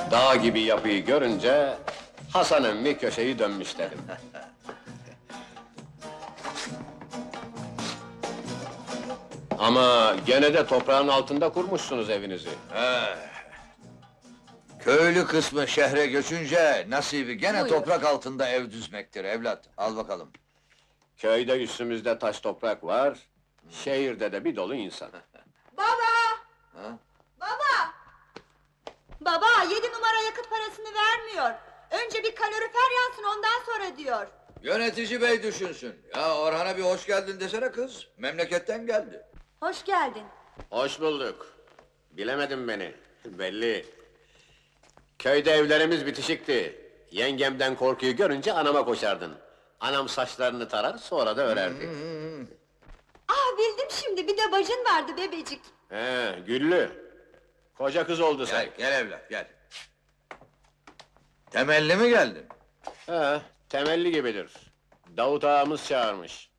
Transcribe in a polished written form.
Dağ gibi yapıyı görünce Hasan emmi köşeyi dönmüş dedim. Ama gene de toprağın altında kurmuşsunuz evinizi. Köylü kısmı şehre göçünce nasibi gene Buyur. toprak altında ev düzmektir evlat. Al bakalım. Köyde üstümüzde taş toprak var, şehirde de bir dolu insan. Baba! Ha? Baba! Baba, 7 numara yakıt parasını vermiyor. Önce bir kalorifer yansın, ondan sonra diyor. Yönetici bey düşünsün. Ya Orhan'a bir hoş geldin desene kız. Memleketten geldi. Hoş geldin. Hoş bulduk. Bilemedin beni, belli. Köyde evlerimiz bitişikti. Yengemden korkuyu görünce anama koşardın. Anam saçlarını tarar, sonra da örerdi. Bildim şimdi, bir de bacın vardı bebecik. Güllü. Koca kız oldu sen. Gel evlat gel. Temelli mi geldin? Temelli gibidir. Davut ağamız çağırmış.